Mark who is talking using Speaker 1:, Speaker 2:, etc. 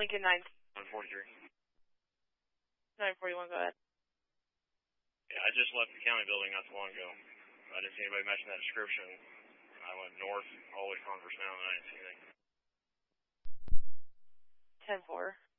Speaker 1: Lincoln 9.
Speaker 2: 143.
Speaker 1: 941, go ahead.
Speaker 2: Yeah, I just left the county building not too long ago. I didn't see anybody matching that description. I went north all the way to Converse Mountain and I didn't see anything.
Speaker 1: 10-4.